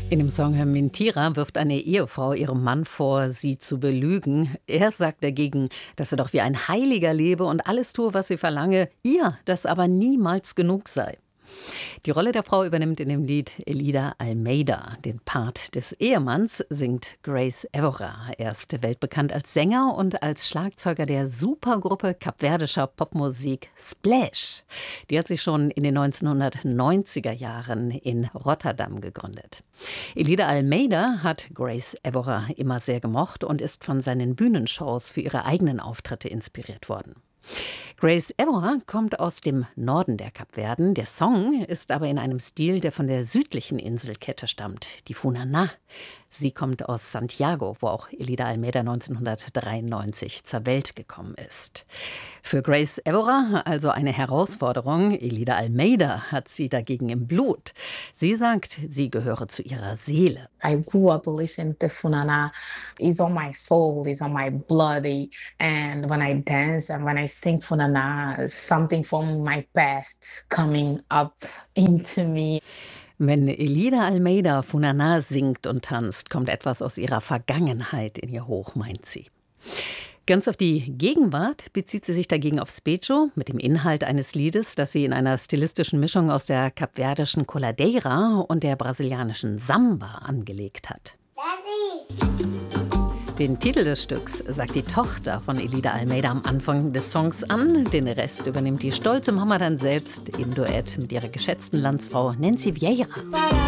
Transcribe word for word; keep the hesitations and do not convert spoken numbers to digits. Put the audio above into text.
In dem Song Mentira wirft eine Ehefrau ihrem Mann vor, sie zu belügen. Er sagt dagegen, dass er doch wie ein Heiliger lebe und alles tue, was sie verlange, ihr das aber niemals genug sei. Die Rolle der Frau übernimmt in dem Lied Elida Almeida. Den Part des Ehemanns singt Grace Évora. Er ist weltbekannt als Sänger und als Schlagzeuger der Supergruppe kapverdischer Popmusik Splash. Die hat sich schon in den neunzehnhundertneunziger Jahren in Rotterdam gegründet. Elida Almeida hat Grace Évora immer sehr gemocht und ist von seinen Bühnenshows für ihre eigenen Auftritte inspiriert worden. Grace Évora kommt aus dem Norden der Kapverden. Der Song ist aber in einem Stil, der von der südlichen Inselkette stammt, die Funana. Sie kommt aus Santiago, wo auch Elida Almeida neunzehnhundertdreiundneunzig zur Welt gekommen ist. Für Grace Évora also eine Herausforderung. Elida Almeida hat sie dagegen im Blut. Sie sagt, sie gehöre zu ihrer Seele. I grew up listening to Funana. It's on my soul, it's on my blood. And when I dance and when I sing Funana, something from my past coming up into me. Wenn Elida Almeida Funana singt und tanzt, kommt etwas aus ihrer Vergangenheit in ihr hoch, meint sie. Ganz auf die Gegenwart bezieht sie sich dagegen auf Specho mit dem Inhalt eines Liedes, das sie in einer stilistischen Mischung aus der kapverdischen Coladeira und der brasilianischen Samba angelegt hat. Daddy. Den Titel des Stücks sagt die Tochter von Elida Almeida am Anfang des Songs an. Den Rest übernimmt die stolze Mama dann selbst im Duett mit ihrer geschätzten Landsfrau Nancy Vieira.